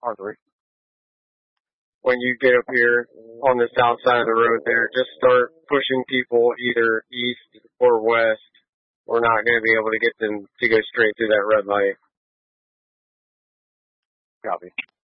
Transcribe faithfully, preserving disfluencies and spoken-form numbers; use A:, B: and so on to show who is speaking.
A: R three.
B: When you get up here on the south side of the road there, just start pushing people either east or west. We're not going to be able to get them to go straight through that red light.
A: Copy.